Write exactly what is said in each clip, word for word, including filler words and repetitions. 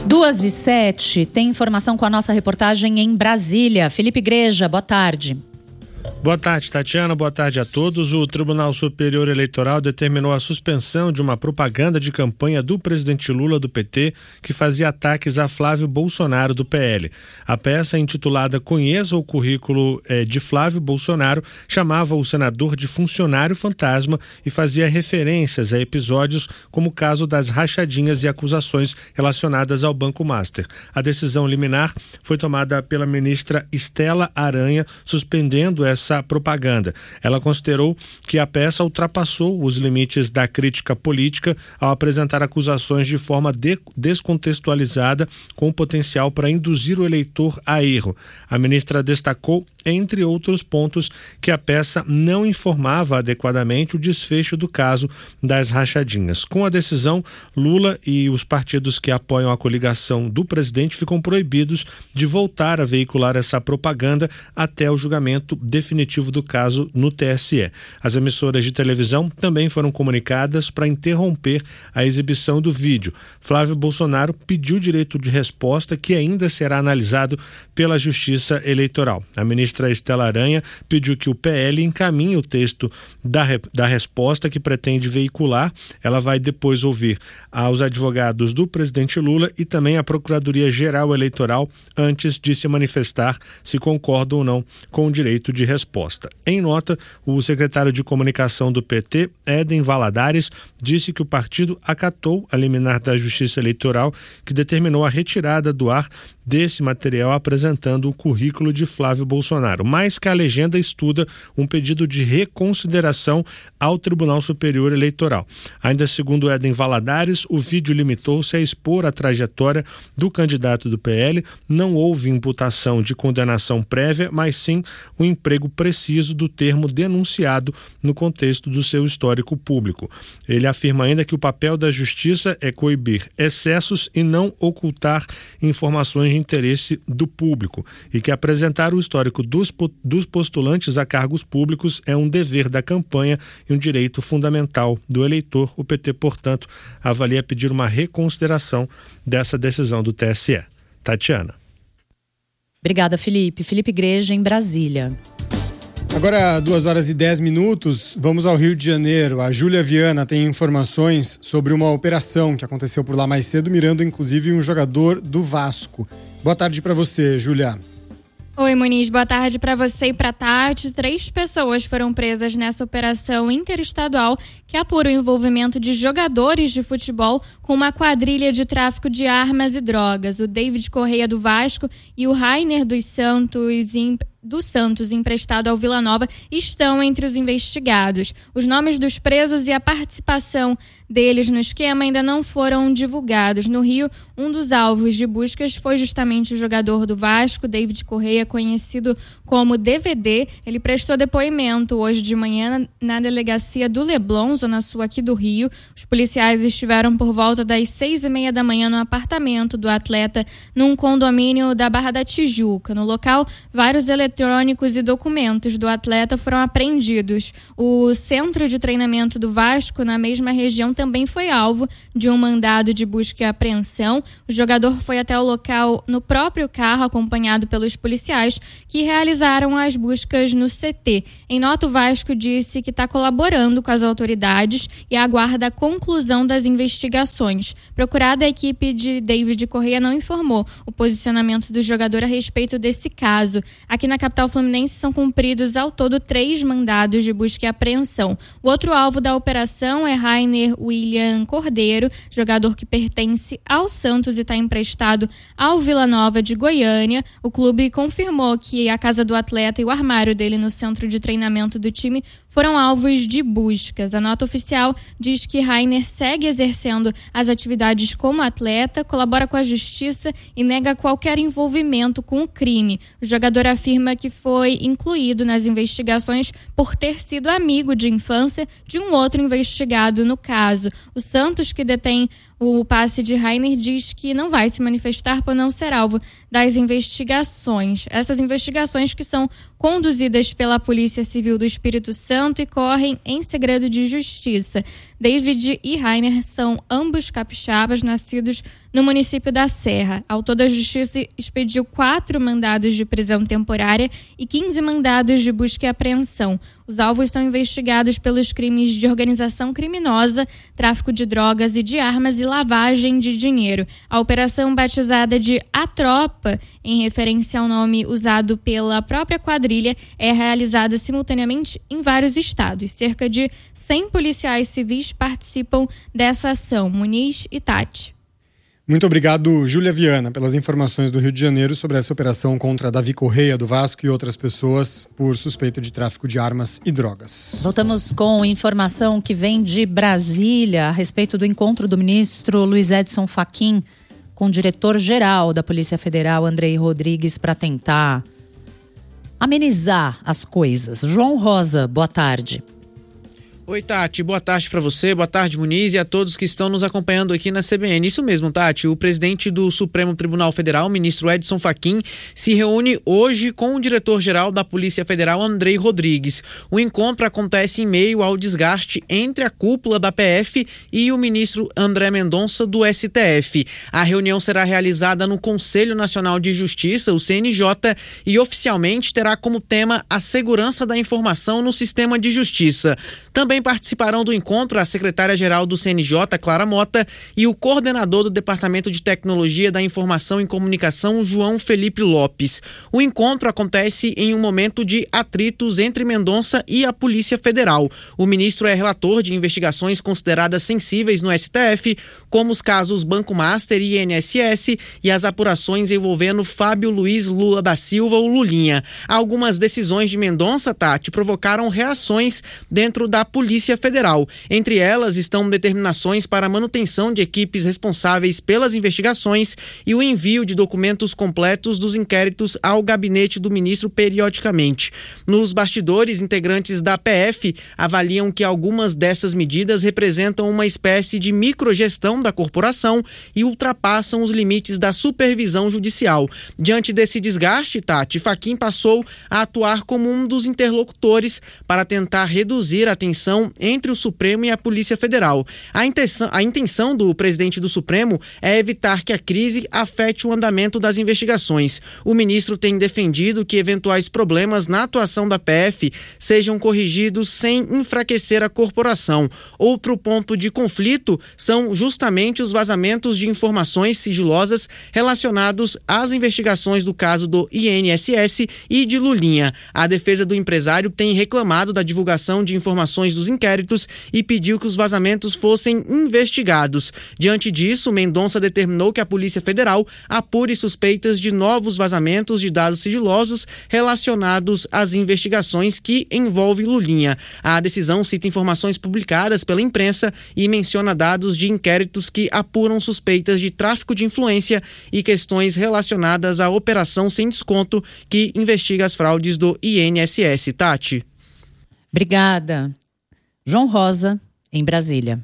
Duas e sete, tem informação com a nossa reportagem em Brasília. Felipe Igreja, boa tarde. Boa tarde, Tatiana. Boa tarde a todos. O Tribunal Superior Eleitoral determinou a suspensão de uma propaganda de campanha do presidente Lula do P T que fazia ataques a Flávio Bolsonaro do P L. A peça, intitulada Conheça o Currículo eh, de Flávio Bolsonaro, chamava o senador de funcionário fantasma e fazia referências a episódios como o caso das rachadinhas e acusações relacionadas ao Banco Master. A decisão liminar foi tomada pela ministra Estela Aranha, suspendendo essa essa propaganda. Ela considerou que a peça ultrapassou os limites da crítica política ao apresentar acusações de forma de- descontextualizada com potencial para induzir o eleitor a erro. A ministra destacou, entre outros pontos, que a peça não informava adequadamente o desfecho do caso das rachadinhas. Com a decisão, Lula e os partidos que apoiam a coligação do presidente ficam proibidos de voltar a veicular essa propaganda até o julgamento definitivo do caso no T S E. As emissoras de televisão também foram comunicadas para interromper a exibição do vídeo. Flávio Bolsonaro pediu direito de resposta, que ainda será analisado pela Justiça Eleitoral. A ministra Estela Aranha pediu que o P L encaminhe o texto da, da resposta que pretende veicular. Ela vai depois ouvir aos advogados do presidente Lula e também a Procuradoria-Geral Eleitoral antes de se manifestar se concorda ou não com o direito de resposta. Em nota, o secretário de comunicação do P T, Éden Valadares, disse que o partido acatou a liminar da Justiça Eleitoral que determinou a retirada do ar desse material apresentando o currículo de Flávio Bolsonaro, mas que a legenda estuda um pedido de reconsideração ao Tribunal Superior Eleitoral. Ainda segundo Éden Valadares, o vídeo limitou-se a expor a trajetória do candidato do P L, não houve imputação de condenação prévia, mas sim o emprego preciso do termo denunciado no contexto do seu histórico público. Ele afirma ainda que o papel da Justiça é coibir excessos e não ocultar informações de interesse do público, e que apresentar o histórico dos, dos postulantes a cargos públicos é um dever da campanha e um direito fundamental do eleitor. O P T, portanto, avalia pedir uma reconsideração dessa decisão do T S E. Tatiana. Obrigada, Felipe. Felipe Igreja, em Brasília. Agora, duas horas e dez minutos, vamos ao Rio de Janeiro. A Júlia Viana tem informações sobre uma operação que aconteceu por lá mais cedo, mirando inclusive um jogador do Vasco. Boa tarde para você, Júlia. Oi, Muniz. Boa tarde para você e para a Tati. Três pessoas foram presas nessa operação interestadual que apura o envolvimento de jogadores de futebol com uma quadrilha de tráfico de armas e drogas. O David Correia do Vasco e o Rainer dos Santos do Santos, emprestado ao Vila Nova, estão entre os investigados. Os nomes dos presos e a participação deles no esquema ainda não foram divulgados. No Rio, um dos alvos de buscas foi justamente o jogador do Vasco, David Correia, conhecido como D V D. Ele prestou depoimento hoje de manhã na delegacia do Leblon, zona sul aqui do Rio. Os policiais estiveram por volta das seis e meia da manhã no apartamento do atleta, num condomínio da Barra da Tijuca. No local, vários eletrônicos e documentos do atleta foram apreendidos. O centro de treinamento do Vasco, na mesma região, também foi alvo de um mandado de busca e apreensão. O jogador foi até o local no próprio carro, acompanhado pelos policiais, que realizaram as buscas no C T. Em nota, o Vasco disse que está colaborando com as autoridades e aguarda a conclusão das investigações. Procurada, a equipe de David Correia não informou o posicionamento do jogador a respeito desse caso. Aqui na capital fluminense são cumpridos ao todo três mandados de busca e apreensão. O outro alvo da operação é Rainer William Cordeiro, jogador que pertence ao Santos e está emprestado ao Vila Nova de Goiânia. O clube confirmou que a casa do atleta e o armário dele no centro de treinamento do time foram alvos de buscas. A nota oficial diz que Rainer segue exercendo as atividades como atleta, colabora com a justiça e nega qualquer envolvimento com o crime. O jogador afirma que foi incluído nas investigações por ter sido amigo de infância de um outro investigado no caso. O Santos, que detém o passe de Rainer, diz que não vai se manifestar por não ser alvo das investigações. Essas investigações que são conduzidas pela Polícia Civil do Espírito Santo e correm em segredo de justiça. David e Rainer são ambos capixabas nascidos no município da Serra. Ao todo, a Justiça expediu quatro mandados de prisão temporária e quinze mandados de busca e apreensão. Os alvos são investigados pelos crimes de organização criminosa, tráfico de drogas e de armas e lavagem de dinheiro. A operação, batizada de A Tropa, em referência ao nome usado pela própria quadrilha, é realizada simultaneamente em vários estados. Cerca de cem policiais civis participam dessa ação. Muniz e Tati. Muito obrigado, Júlia Viana, pelas informações do Rio de Janeiro sobre essa operação contra Davi Correia, do Vasco, e outras pessoas por suspeita de tráfico de armas e drogas. Voltamos com informação que vem de Brasília a respeito do encontro do ministro Luiz Edson Fachin com o diretor-geral da Polícia Federal, Andrei Rodrigues, para tentar amenizar as coisas. João Rosa, boa tarde. Oi, Tati, boa tarde para você, boa tarde, Muniz, e a todos que estão nos acompanhando aqui na C B N. Isso mesmo, Tati, o presidente do Supremo Tribunal Federal, ministro Edson Fachin, se reúne hoje com o diretor-geral da Polícia Federal, Andrei Rodrigues. O encontro acontece em meio ao desgaste entre a cúpula da P F e o ministro André Mendonça, do S T F. A reunião será realizada no Conselho Nacional de Justiça, o C N J, e oficialmente terá como tema a segurança da informação no sistema de justiça. Também participarão do encontro a secretária-geral do C N J, Clara Mota, e o coordenador do Departamento de Tecnologia da Informação e Comunicação, João Felipe Lopes. O encontro acontece em um momento de atritos entre Mendonça e a Polícia Federal. O ministro é relator de investigações consideradas sensíveis no S T F, como os casos Banco Master e I N S S e as apurações envolvendo Fábio Luiz Lula da Silva, o Lulinha. Algumas decisões de Mendonça, Tati, provocaram reações dentro da Polícia Polícia Federal. Entre elas estão determinações para a manutenção de equipes responsáveis pelas investigações e o envio de documentos completos dos inquéritos ao gabinete do ministro periodicamente. Nos bastidores, integrantes da P F avaliam que algumas dessas medidas representam uma espécie de microgestão da corporação e ultrapassam os limites da supervisão judicial. Diante desse desgaste, Tati, Fachin passou a atuar como um dos interlocutores para tentar reduzir a tensão entre o Supremo e a Polícia Federal. A intenção, a intenção do presidente do Supremo é evitar que a crise afete o andamento das investigações. O ministro tem defendido que eventuais problemas na atuação da P F sejam corrigidos sem enfraquecer a corporação. Outro ponto de conflito são justamente os vazamentos de informações sigilosas relacionados às investigações do caso do I N S S e de Lulinha. A defesa do empresário tem reclamado da divulgação de informações dos inquéritos e pediu que os vazamentos fossem investigados. Diante disso, Mendonça determinou que a Polícia Federal apure suspeitas de novos vazamentos de dados sigilosos relacionados às investigações que envolvem Lulinha. A decisão cita informações publicadas pela imprensa e menciona dados de inquéritos que apuram suspeitas de tráfico de influência e questões relacionadas à operação sem desconto que investiga as fraudes do I N S S. Tati. Obrigada. João Rosa, em Brasília.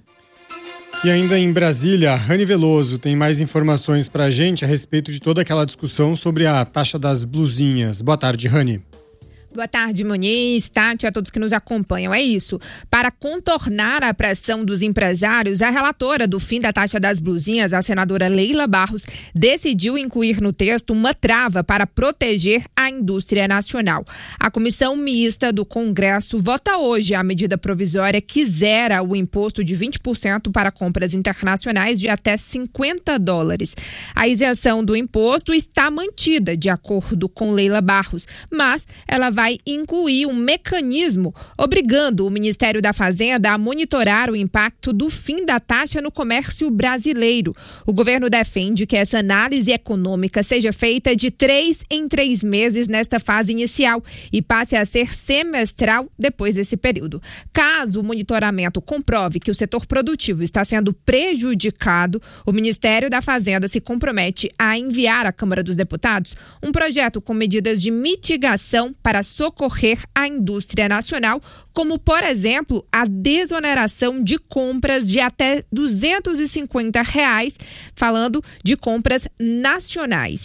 E ainda em Brasília, Rani Veloso tem mais informações para a gente a respeito de toda aquela discussão sobre a taxa das blusinhas. Boa tarde, Rani. Boa tarde, Muniz, Tati, a todos que nos acompanham. É isso. Para contornar a pressão dos empresários, a relatora do fim da taxa das blusinhas, a senadora Leila Barros, decidiu incluir no texto uma trava para proteger a indústria nacional. A comissão mista do Congresso vota hoje a medida provisória que zera o imposto de vinte por cento para compras internacionais de até cinquenta dólares. A isenção do imposto está mantida, de acordo com Leila Barros, mas ela vai vai incluir um mecanismo obrigando o Ministério da Fazenda a monitorar o impacto do fim da taxa no comércio brasileiro. O governo defende que essa análise econômica seja feita de três em três meses nesta fase inicial e passe a ser semestral depois desse período. Caso o monitoramento comprove que o setor produtivo está sendo prejudicado, o Ministério da Fazenda se compromete a enviar à Câmara dos Deputados um projeto com medidas de mitigação para socorrer a indústria nacional, como, por exemplo, a desoneração de compras de até duzentos e cinquenta reais, falando de compras nacionais.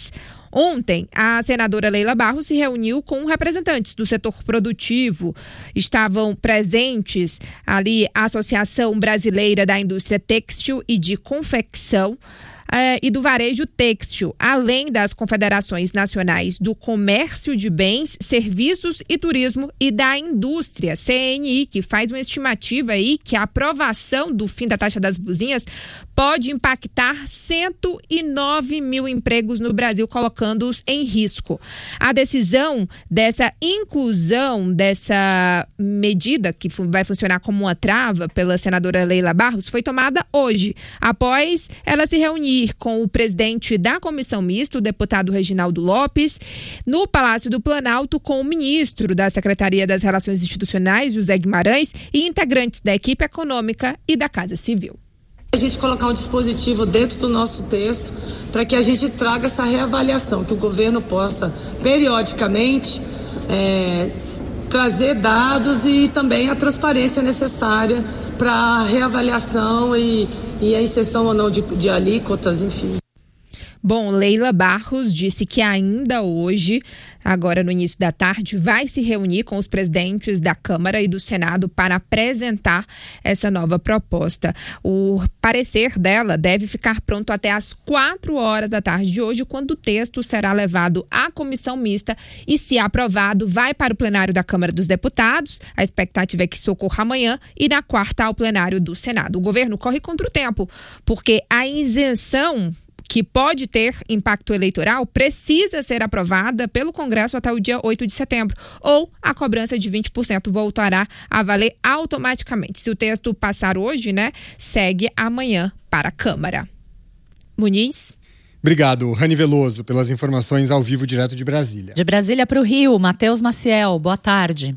Ontem, a senadora Leila Barros se reuniu com representantes do setor produtivo. Estavam presentes ali a Associação Brasileira da Indústria Têxtil e de Confecção Uh, e do varejo têxtil, além das confederações nacionais do comércio de bens, serviços e turismo e da indústria, C N I, que faz uma estimativa aí que a aprovação do fim da taxa das blusinhas pode impactar cento e nove mil empregos no Brasil, colocando-os em risco. A decisão dessa inclusão, dessa medida que vai funcionar como uma trava pela senadora Leila Barros, foi tomada hoje, após ela se reunir com o presidente da comissão mista, o deputado Reginaldo Lopes, no Palácio do Planalto, com o ministro da Secretaria das Relações Institucionais, José Guimarães, e integrantes da equipe econômica e da Casa Civil. A gente colocar um dispositivo dentro do nosso texto para que a gente traga essa reavaliação, que o governo possa periodicamente é, trazer dados e também a transparência necessária para a reavaliação e, e a inserção ou não de, de alíquotas, enfim. Bom, Leila Barros disse que ainda hoje, agora no início da tarde, vai se reunir com os presidentes da Câmara e do Senado para apresentar essa nova proposta. O parecer dela deve ficar pronto até às quatro horas da tarde de hoje, quando o texto será levado à comissão mista e, se aprovado, vai para o plenário da Câmara dos Deputados. A expectativa é que isso ocorra amanhã e na quarta ao plenário do Senado. O governo corre contra o tempo, porque a isenção que pode ter impacto eleitoral, precisa ser aprovada pelo Congresso até o dia oito de setembro, ou a cobrança de vinte por cento voltará a valer automaticamente. Se o texto passar hoje, né, segue amanhã para a Câmara. Muniz? Obrigado, Rani Veloso, pelas informações ao vivo direto de Brasília. De Brasília para o Rio, Matheus Maciel, boa tarde.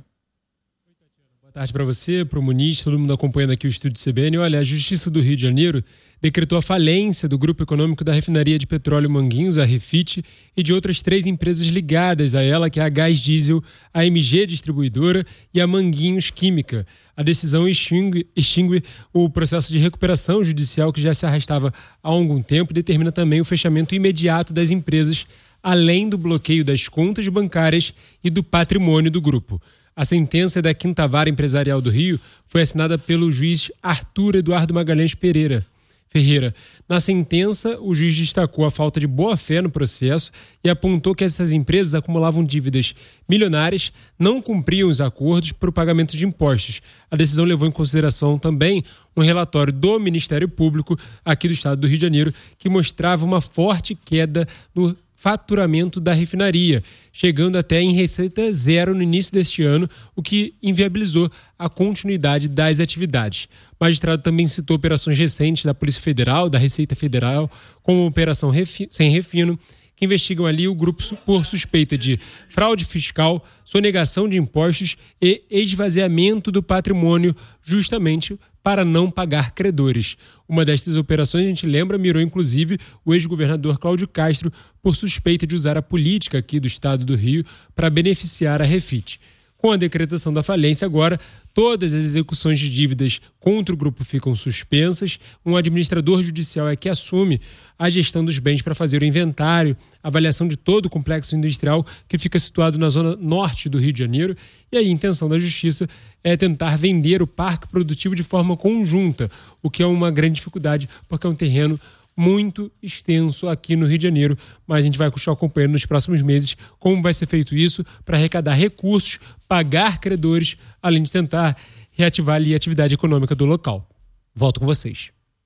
Boa tarde para você, para o Muniz, todo mundo acompanhando aqui o estúdio C B N. Olha, a Justiça do Rio de Janeiro decretou a falência do grupo econômico da refinaria de petróleo Manguinhos, a Refit, e de outras três empresas ligadas a ela, que é a Gás Diesel, a M G Distribuidora e a Manguinhos Química. A decisão extingue, extingue o processo de recuperação judicial que já se arrastava há algum tempo e determina também o fechamento imediato das empresas, além do bloqueio das contas bancárias e do patrimônio do grupo. A sentença da Quinta Vara Empresarial do Rio foi assinada pelo juiz Arthur Eduardo Magalhães Pereira. Ferreira. Na sentença, o juiz destacou a falta de boa-fé no processo e apontou que essas empresas acumulavam dívidas milionárias, não cumpriam os acordos para o pagamento de impostos. A decisão levou em consideração também um relatório do Ministério Público aqui do estado do Rio de Janeiro, que mostrava uma forte queda no faturamento da refinaria, chegando até em receita zero no início deste ano, o que inviabilizou a continuidade das atividades. O magistrado também citou operações recentes da Polícia Federal, da Receita Federal, como a Operação Refi- Sem Refino, que investigam ali o grupo por suspeita de fraude fiscal, sonegação de impostos e esvaziamento do patrimônio, justamente para não pagar credores. Uma destas operações, a gente lembra, mirou inclusive o ex-governador Cláudio Castro por suspeita de usar a política aqui do estado do Rio para beneficiar a Refit. Com a decretação da falência agora, todas as execuções de dívidas contra o grupo ficam suspensas. Um administrador judicial é que assume a gestão dos bens para fazer o inventário, avaliação de todo o complexo industrial que fica situado na zona norte do Rio de Janeiro. E aí a intenção da Justiça é tentar vender o parque produtivo de forma conjunta, o que é uma grande dificuldade, porque é um terreno muito extenso aqui no Rio de Janeiro, mas a gente vai continuar acompanhando nos próximos meses como vai ser feito isso para arrecadar recursos, pagar credores, além de tentar reativar ali a atividade econômica do local. Volto com vocês.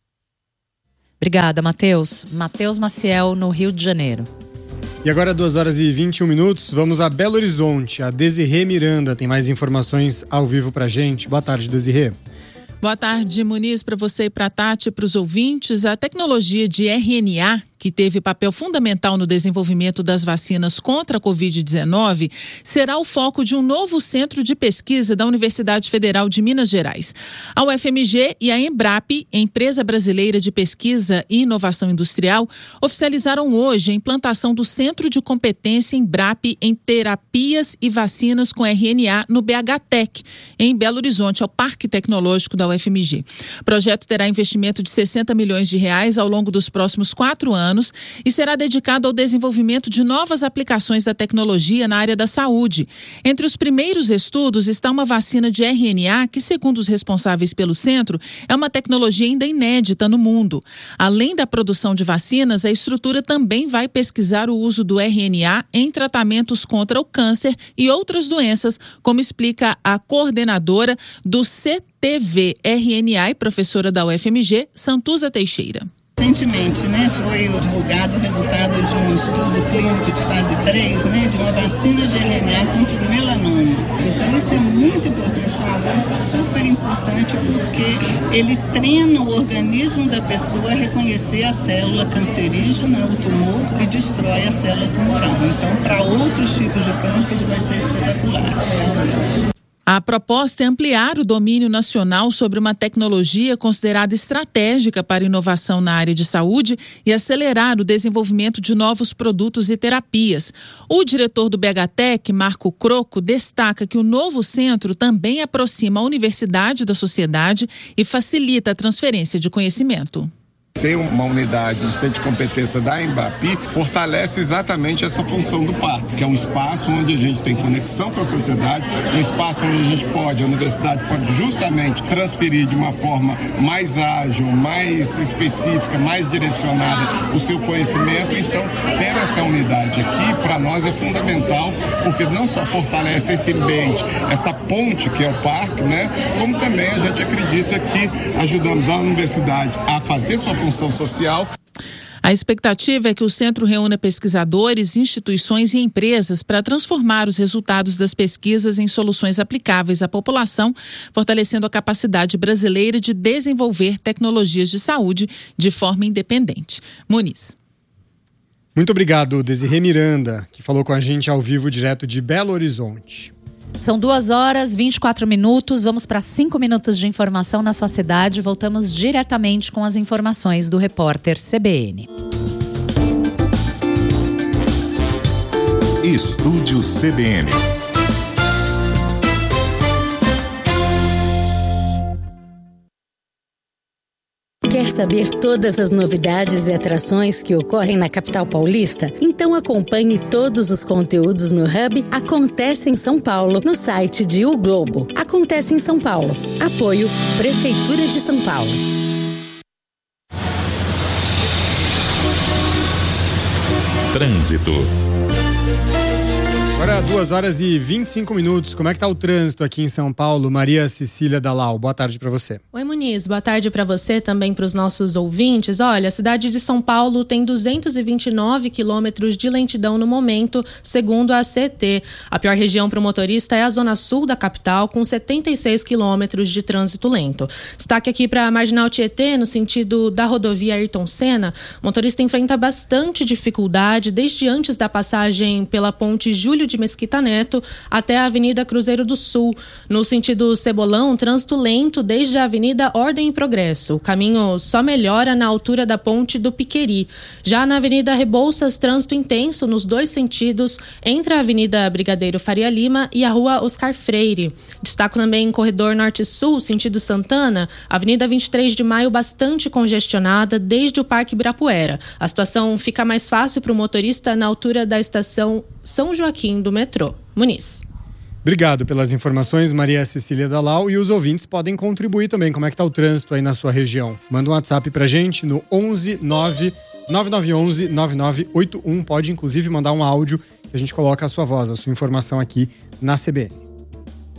Obrigada, Matheus. Matheus Maciel, no Rio de Janeiro. E agora, duas horas e vinte e um minutos, vamos a Belo Horizonte. A Desirê Miranda tem mais informações ao vivo pra gente. Boa tarde, Desirê. Boa tarde, Muniz, para você e para a Tati, para os ouvintes. A tecnologia de R N A, que teve papel fundamental no desenvolvimento das vacinas contra a covid dezenove, será o foco de um novo centro de pesquisa da Universidade Federal de Minas Gerais. A U F M G e a Embrap, empresa brasileira de pesquisa e inovação industrial, oficializaram hoje a implantação do Centro de Competência Embrap em Terapias e Vacinas com R N A no B H Tech, em Belo Horizonte, ao Parque Tecnológico da U F M G. O projeto terá investimento de sessenta milhões de reais ao longo dos próximos quatro anos anos e será dedicado ao desenvolvimento de novas aplicações da tecnologia na área da saúde. Entre os primeiros estudos está uma vacina de R N A que, segundo os responsáveis pelo centro, é uma tecnologia ainda inédita no mundo. Além da produção de vacinas, a estrutura também vai pesquisar o uso do R N A em tratamentos contra o câncer e outras doenças, como explica a coordenadora do C T V R N A e professora da U F M G, Santuza Teixeira. Recentemente, né, foi divulgado o resultado de um estudo clínico de fase três, né, de uma vacina de R N A contra o melanoma. Então isso é muito importante, é um avanço super importante, porque ele treina o organismo da pessoa a reconhecer a célula cancerígena, o tumor, e destrói a célula tumoral. Então, para outros tipos de câncer vai ser espetacular, realmente. A proposta é ampliar o domínio nacional sobre uma tecnologia considerada estratégica para inovação na área de saúde e acelerar o desenvolvimento de novos produtos e terapias. O diretor do B H Tec, Marco Croco, destaca que o novo centro também aproxima a universidade da sociedade e facilita a transferência de conhecimento. Ter uma unidade de centro de competência da Embapi fortalece exatamente essa função do parque, que é um espaço onde a gente tem conexão com a sociedade, um espaço onde a gente pode, a universidade pode justamente transferir de uma forma mais ágil, mais específica, mais direcionada o seu conhecimento. Então, ter essa unidade aqui, para nós, é fundamental, porque não só fortalece esse ambiente, essa ponte que é o parque, né? Como também a gente acredita que ajudamos a universidade a fazer sua função função social. A expectativa é que o centro reúna pesquisadores, instituições e empresas para transformar os resultados das pesquisas em soluções aplicáveis à população, fortalecendo a capacidade brasileira de desenvolver tecnologias de saúde de forma independente. Muniz. Muito obrigado, Desirê Miranda, que falou com a gente ao vivo direto de Belo Horizonte. São duas horas e vinte e quatro minutos. Vamos para cinco minutos de informação na sua cidade. Voltamos diretamente com as informações do repórter C B N. Estúdio C B N. Quer saber todas as novidades e atrações que ocorrem na capital paulista? Então acompanhe todos os conteúdos no Hub Acontece em São Paulo, no site de O Globo. Acontece em São Paulo. Apoio Prefeitura de São Paulo. Trânsito. Agora duas horas e vinte e cinco minutos. Como é que tá o trânsito aqui em São Paulo? Maria Cecília Dalal, boa tarde para você. Oi, Muniz, boa tarde para você, também para os nossos ouvintes. Olha, a cidade de São Paulo tem duzentos e vinte e nove quilômetros de lentidão no momento, segundo a C T. A pior região para o motorista é a zona sul da capital, com setenta e seis quilômetros de trânsito lento. Destaque aqui para a Marginal Tietê, no sentido da rodovia Ayrton Senna. O motorista enfrenta bastante dificuldade desde antes da passagem pela ponte Júlio de Mesquita Neto até a Avenida Cruzeiro do Sul. No sentido Cebolão, trânsito lento desde a Avenida Ordem e Progresso. O caminho só melhora na altura da ponte do Piqueri. Já na Avenida Rebouças, trânsito intenso nos dois sentidos entre a Avenida Brigadeiro Faria Lima e a Rua Oscar Freire. Destaco também em corredor Norte-Sul, sentido Santana, Avenida vinte e três de Maio bastante congestionada desde o Parque Ibirapuera. A situação fica mais fácil para o motorista na altura da estação São Joaquim do metrô. Muniz. Obrigado pelas informações, Maria Cecília Dalal. E os ouvintes podem contribuir também. Como é que está o trânsito aí na sua região? Manda um WhatsApp pra gente no onze nove nove nove um um nove nove oito um. Pode inclusive mandar um áudio que a gente coloca a sua voz, a sua informação aqui na C B N.